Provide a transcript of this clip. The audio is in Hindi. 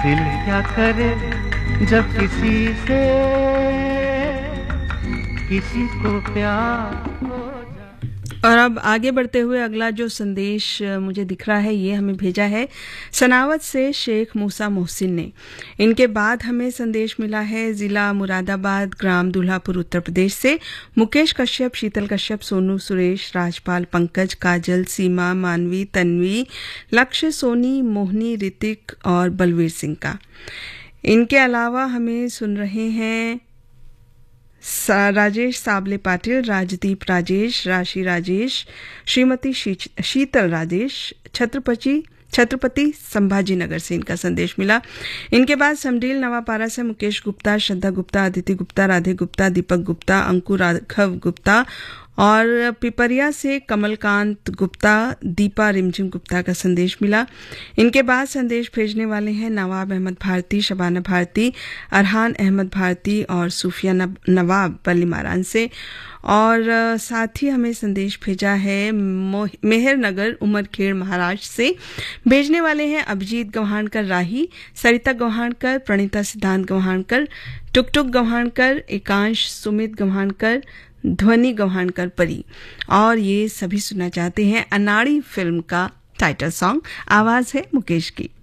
दिल क्या करे जब किसी से किसी को प्यार हो जाए। और अब आगे बढ़ते हुए अगला जो संदेश मुझे दिख रहा है ये हमें भेजा है सनावत से शेख मूसा मोहसिन ने। इनके बाद हमें संदेश मिला है जिला मुरादाबाद ग्राम दुल्हापुर उत्तर प्रदेश से मुकेश कश्यप, शीतल कश्यप, सोनू, सुरेश, राजपाल, पंकज, काजल, सीमा, मानवी, तन्वी, लक्ष्य, सोनी, मोहनी, ऋतिक और बलवीर सिंह का। इनके अलावा हमें सुन रहे हैं राजेश साबले पाटिल, राजदीप राजेश, राशि राजेश, श्रीमती शीतल राजेश, छत्रपति संभाजी नगर से इनका संदेश मिला। इनके बाद समडील नवापारा से मुकेश गुप्ता, श्रद्धा गुप्ता, अदिति गुप्ता, राधे गुप्ता, दीपक गुप्ता, अंकुर राघव गुप्ता और पिपरिया से कमलकांत गुप्ता, दीपा रिमझिम गुप्ता का संदेश मिला। इनके बाद संदेश भेजने वाले हैं नवाब अहमद भारती, शबाना भारती, अरहान अहमद भारती और सूफिया नवाब बल्लीमारान से। और साथ ही हमें संदेश भेजा है मेहर नगर उमरखेड़ महाराष्ट्र से। भेजने वाले हैं अभिजीत गव्हाणकर राही, सरिता गव्हाणकर, प्रणीता सिद्धांत गव्हाणकर, टुकटुक गव्हाणकर, एकांश, सुमित गव्हाणकर, ध्वनि गव्हाणकर परी। और ये सभी सुनना चाहते हैं अनाड़ी फिल्म का टाइटल सॉन्ग। आवाज है मुकेश की।